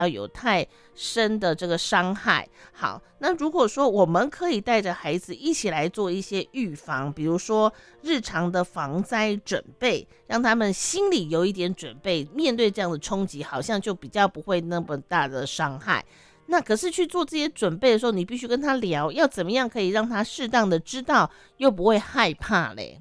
要有太深的这个伤害。好，那如果说我们可以带着孩子一起来做一些预防，比如说日常的防灾准备，让他们心里有一点准备，面对这样的冲击，好像就比较不会那么大的伤害。那可是去做这些准备的时候，你必须跟他聊，要怎么样可以让他适当的知道，又不会害怕嘞。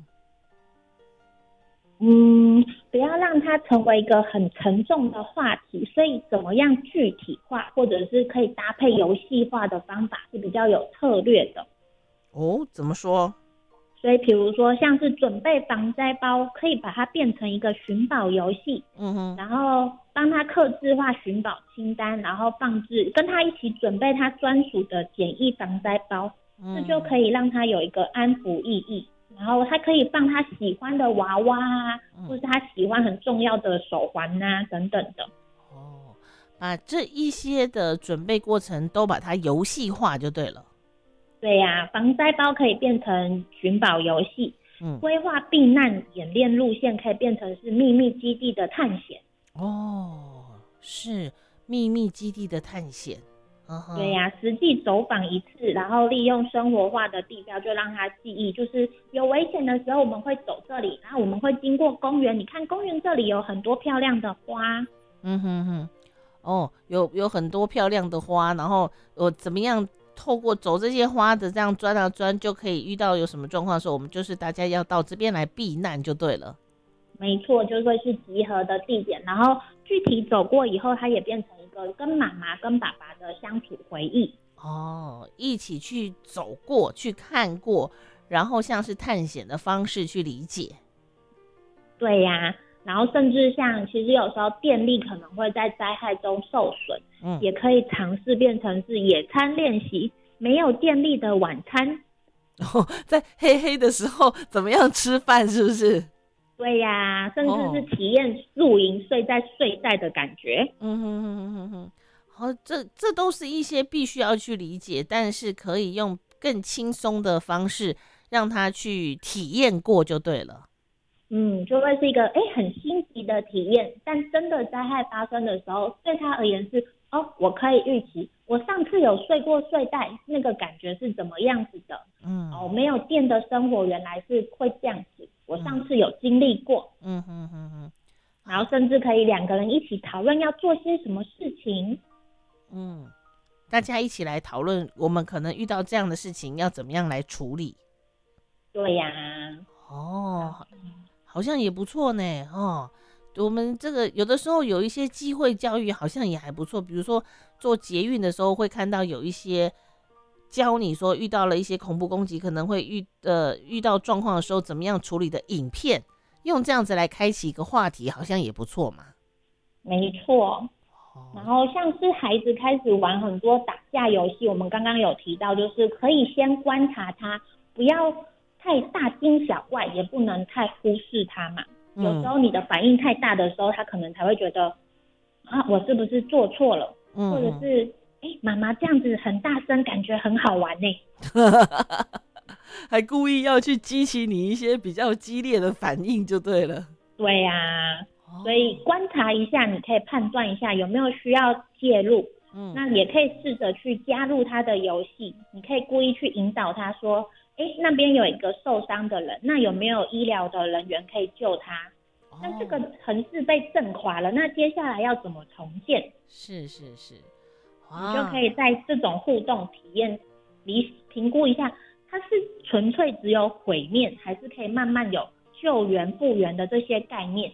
不要让它成为一个很沉重的话题，所以怎么样具体化，或者是可以搭配游戏化的方法是比较有策略的。 哦，怎么说？ 所以比如说像是准备防灾包，可以把它变成一个寻宝游戏，然后帮他客制化寻宝清单，然后放置跟他一起准备他专属的简易防灾包，这就可以让他有一个安抚意义。然后他可以放他喜欢的娃娃啊，或是他喜欢很重要的手环啊等等的。 哦，把这一些的准备过程都把它游戏化就对了。 对呀，防灾包可以变成寻宝游戏，规划避难演练路线可以变成是秘密基地的探险。 哦，是秘密基地的探险。 对呀，实际走访一次，然后利用生活化的地标，就让他记忆，就是有危险的时候我们会走这里，然后我们会经过公园，你看公园这里有很多漂亮的花。 哦，有很多漂亮的花，然后我怎么样透过走这些花的这样钻啊钻，就可以遇到有什么状况的时候，我们就是大家要到这边来避难就对了。 没错，就会是集合的地点，然后具体走过以后，它也变成一个跟妈妈跟爸爸的相处回忆。 哦，一起去走过去看过，然后像是探险的方式去理解。 对呀，然后甚至像其实有时候电力可能会在灾害中受损，也可以尝试变成是野餐练习，没有电力的晚餐。 在黑黑的时候怎么样吃饭，是不是？ 对呀，甚至是体验露营睡在睡袋的感觉。 好，这都是一些必须要去理解，但是可以用更轻松的方式让他去体验过就对了。 就会是一个很新奇的体验，但真的灾害发生的时候，对他而言是我可以预期，我上次有睡过睡袋，那个感觉是怎么样子的？没有电的生活原来是会这样子，我上次有经历过。然后甚至可以两个人一起讨论要做些什么事情。 大家一起来讨论，我们可能遇到这样的事情要怎么样来处理。 对呀， 好像也不错呢。我们这个有的时候有一些机会教育好像也还不错，比如说做捷运的时候会看到有一些教你说遇到了一些恐怖攻击可能会遇到状况的时候怎么样处理的影片，用这样子来开启一个话题好像也不错嘛。 没错。然后像是孩子开始玩很多打架游戏，我们刚刚有提到就是可以先观察他，不要太大惊小怪，也不能太忽视他嘛。有时候你的反应太大的时候，他可能才会觉得我是不是做错了，或者是妈妈这样子很大声，感觉很好玩呢。 还故意要去激起你一些比较激烈的反应就对了。 对呀，所以观察一下，你可以判断一下有没有需要介入。那也可以试着去加入他的游戏，你可以故意去引导他说那边有一个受伤的人，那有没有医疗的人员可以救他？那这个城市被震垮了，那接下来要怎么重建？ 是， 你就可以在这种互动体验里评估一下，它是纯粹只有毁灭，还是可以慢慢有救援复原的这些概念。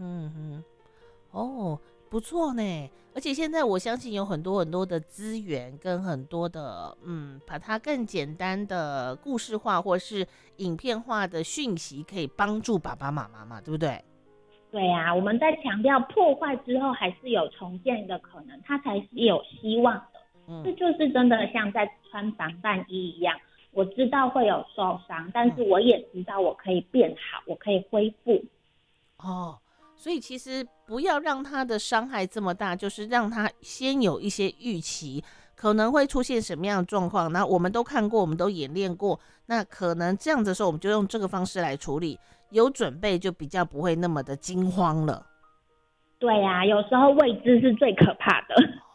不错呢。而且现在我相信有很多很多的资源跟很多的把它更简单的故事化或是影片化的讯息可以帮助爸爸妈妈嘛，对不对？ 对呀，我们在强调破坏之后还是有重建的可能，它才是有希望的。这就是真的像在穿防弹衣一样，我知道会有受伤，但是我也知道我可以变好，我可以恢复。 所以其实不要让他的伤害这么大，就是让他先有一些预期，可能会出现什么样的状况，那我们都看过，我们都演练过，那可能这样的时候我们就用这个方式来处理，有准备就比较不会那么的惊慌了。 对呀，有时候未知是最可怕的。